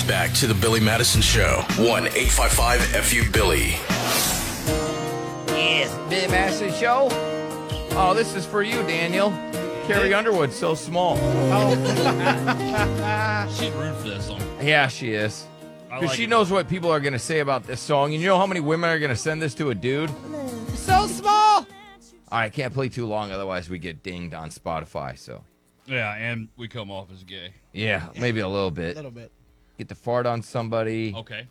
back to the Billy Madison Show. 1-855-FU-BILLY. Yes, Billy Madison Show. Oh, this is for you, Daniel. Carrie Underwood's so small. She's rude for that song. Yeah, she is. Because like she it. knows what people are going to say about this song. And you know how many women are going to send this to a dude? So small. All right, can't play too long, otherwise we get dinged on Spotify. So, Yeah, and we come off as gay. yeah, maybe a little A bit. little bit. Get to fart on somebody. Okay.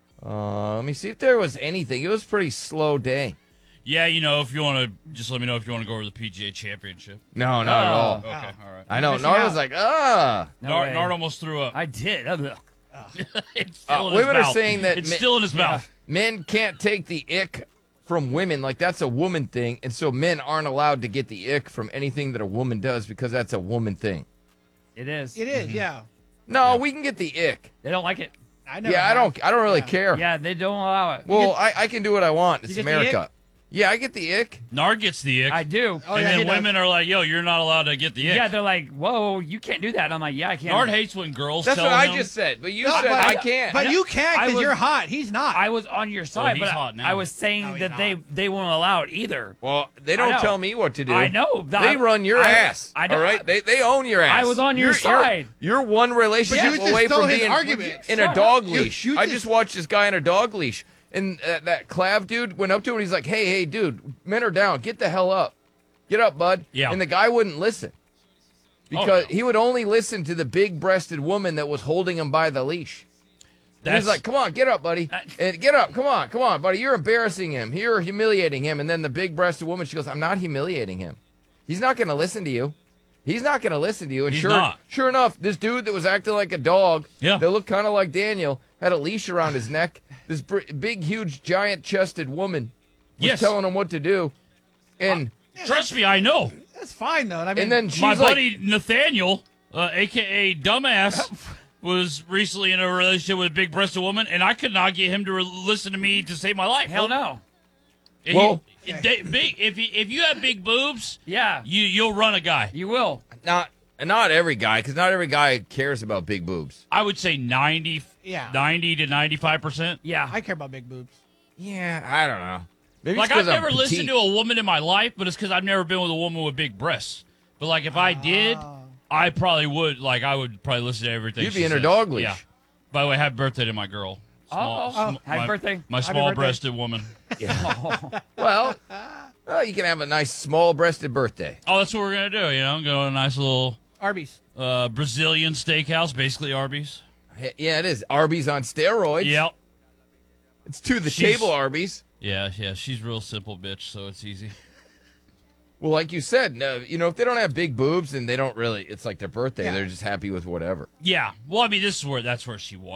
Let me see if there was anything. It was a pretty slow day. Yeah, you know, if you want to, just let me know if you want to go over the PGA Championship. No, not at all. Okay, all right. I know. missing Nard out. was like, Nard almost threw up. I did. It's still in his women are mouth. saying that it's still in his mouth. men can't take the ick from women. Like, that's a woman thing. And so men aren't allowed to get the ick from anything that a woman does because that's a woman thing. It is. It is, yeah. No, we can get the ick. They don't like it. I know. Yeah, I don't really care. Yeah, they don't allow it. Well, I can do what I want. It's get the America. Yeah, I get the ick. Nard gets the ick. I do. Oh, and yeah, he then does. women are like, yo, you're not allowed to get the ick. Yeah, they're like, whoa, you can't do that. And I'm like, yeah, I can't. Nard hates when girls That's tell what I him. just said. But you No, said but- I can't. But you can't I because was- you're hot. He's not. I was on your side, he's but hot now. I was saying No, he's that not. they won't allow it either. Well, they I don't know. tell me what to do. I know. They run your ass. I know. All right? They own your ass. I was on your side. You're one relationship But you just away stole from his being argument. in a dog You- leash. you I just- just watched this guy in a dog leash. And that Clav dude went up to him and he's like, hey, dude, men are down. Get the hell up. Get up, bud. Yeah. And the guy wouldn't listen. Because no. he would only listen to the big-breasted woman that was holding him by the leash. And he's like, come on, get up, buddy. And get up. Come on, buddy. You're embarrassing him. You're humiliating him. And then the big-breasted woman, she goes, I'm not humiliating him. He's not going to listen to you. He's not going to listen to you. And He's sure, not. sure enough, this dude that was acting like a dog, Yeah. that looked kind of like Daniel, had a leash around his neck. This big, huge, giant-chested woman was Yes. telling him what to do. And Trust me, I know. That's fine, though. I mean, and then she's My like, buddy Nathaniel, a.k.a. Dumbass, was recently in a relationship with a big-breasted woman, and I could not get him to listen to me to save my life. Hell no. If Well- if you have big boobs, Yeah, you'll run a guy. you will. not every guy, because not every guy cares about big boobs. I would say 90 to 95%. Yeah. I care about big boobs. Yeah, I don't know. Maybe Like, it's 'cause I've I'm never listened petite. to a woman in my life, but it's because I've never been with a woman with big breasts. But, like, if I did, I probably would. Like, I would probably listen to everything You'd she be in her says. dog leash. Yeah. By the way, happy birthday to my girl. Happy birthday. My Happy small-breasted woman. Well, you can have a nice small-breasted birthday. Oh, that's what we're going to do, you know? Go to a nice little Arby's. Brazilian steakhouse, basically Arby's. Yeah, it is. Arby's on steroids. Yep. It's to the She's- table Arby's. Yeah, she's real simple, bitch, so it's easy. Well, like you said, no, if they don't have big boobs, then they don't really, it's like their birthday. Yeah. They're just happy with whatever. Yeah. Well, I mean, that's where she was.